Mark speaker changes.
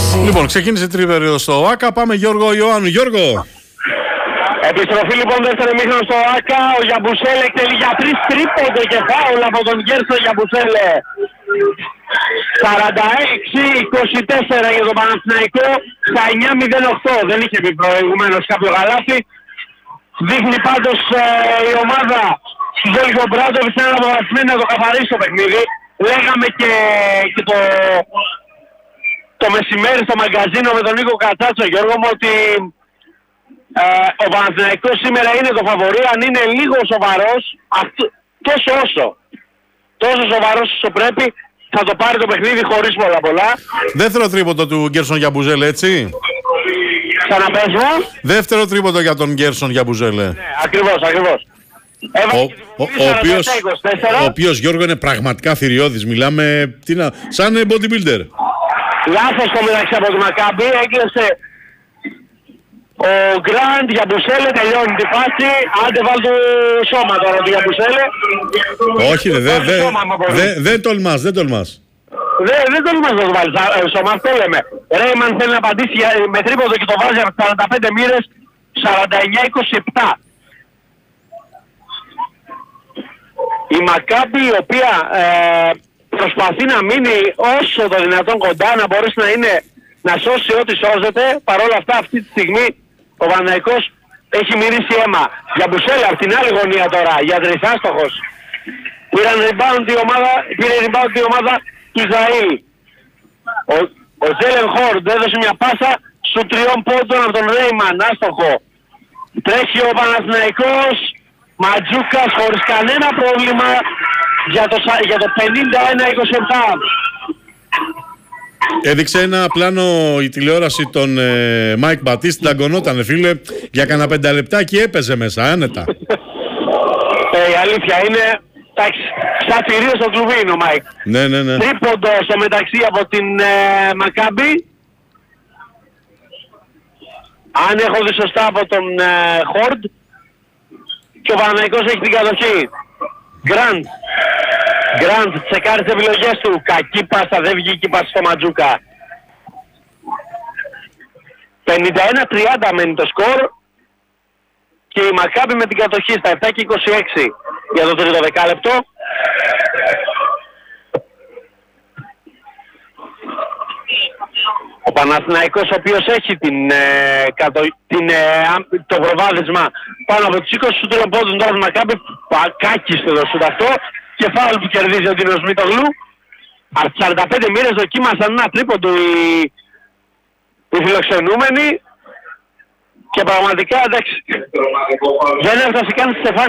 Speaker 1: Λοιπόν, ξεκίνησε τρίτη περίοδο στο ΆΚΑ. Πάμε Γιώργο Ιωάννου. Γιώργο.
Speaker 2: Επιστροφή λοιπόν δεύτερο ημίχρονο στο ΆΚΑ. Ο Γιαμπουσέλε εκτελεί για 3 τρίποντο και φάουλ από τον Γκέρσον Γιαμπουσέλε. 46-24 για τον Παναθηναϊκό. Στα 9-0-8. Δεν είχε πει προηγουμένως κάποιο γαλάφι. Δείχνει πάντως η ομάδα του Ζέλικο Μπράντοβιτς ένα αποφασισμένο να το καθαρίσει το παιχνίδι. Λέγαμε και το μεσημέρι στο μαγκαζίνο με τον Νίκο Κατσάτσο, Γιώργο μου, ότι ο Παναθηναϊκός σήμερα είναι το φαβορί. Αν είναι λίγο σοβαρός, τόσο σοβαρός όσο πρέπει, θα το πάρει το παιχνίδι χωρίς πολλά.
Speaker 1: Δεύτερο τρίποντο του Γκέρσον Γιαμπουζέλε, έτσι.
Speaker 2: Ξαναπες μου.
Speaker 1: Δεύτερο τρίποντο για τον Γκέρσον Γιαμπουζέλε.
Speaker 2: Ναι, ακριβώς.
Speaker 1: Ο οποίος Γιώργο είναι πραγματικά θηριώδης. Μιλάμε σαν bodybuilder.
Speaker 2: Λάθος το μεταξύ από τη Μακάμπη. Έκλεψε ο Γκραντ Γιαμπουσέλε, τελειώνει τη φάση. Άντε βάλ του σώμα τώρα του Γιαμπουσέλε.
Speaker 1: Όχι δεν τολμάς. Δεν τολμάς
Speaker 2: να το βάλεις σώμα, αυτό λέμε. Ρέιμαν θέλει να απαντήσει με τρίποντο και το βάζει από 45 μοίρες, 49-27. Η Μακάμπη, η οποία προσπαθεί να μείνει όσο το δυνατόν κοντά, να μπορέσει να σώσει ό,τι σώζεται. Παρ' όλα αυτά αυτή τη στιγμή ο Παναθηναϊκός έχει μυρίσει αίμα. Για Μπουσέλα από την άλλη γωνία τώρα, για τρισάστοχος. Πήρε rebound η ομάδα του Ισραήλ. Ο Ζέλεν Χόρντ έδωσε μια πάσα σου 3 πόντων από τον Ρέιμαν, άστοχο. Τρέχει ο Παναθηναϊκός, Ματζούκας χωρίς κανένα πρόβλημα για το 51-27.
Speaker 1: Έδειξε ένα πλάνο η τηλεόραση των Μάικ Μπατίστ, ταγκωνότανε φίλε, για κανένα 5 λεπτάκι έπαιζε μέσα, άνετα.
Speaker 2: Η αλήθεια είναι, εντάξει, στα θηρία στο κλουβί είναι ο Μάικ.
Speaker 1: Ναι.
Speaker 2: Τρίποντο στο μεταξύ από την Μακάμπη. Αν έχω δει σωστά από τον Χόρντ. Και ο Παναθηναϊκός έχει την κατοχή. Γκραντ τσεκάρει τις επιλογές του. Κακή πάσα, δεν βγήκε η πάσα στο Ματζούκα. 51-30 μένει το σκορ. Και η Μακάμπη με την κατοχή στα 7 και 26 για το τρίτο δεκάλεπτο. Ο Παναθηναϊκός, ο οποίος έχει το προβάδισμα πάνω από τους 20 σούτ πόντων, τώρα Μακάμπη κάκιστο το σούτ αυτό και φάουλ που κερδίζει ο Τίνος Μητογλου. Από 45 μοίρες δοκίμασαν ένα τρίποντο οι φιλοξενούμενοι και πραγματικά εντάξει δεν έφτασε καν στη στεφάνι.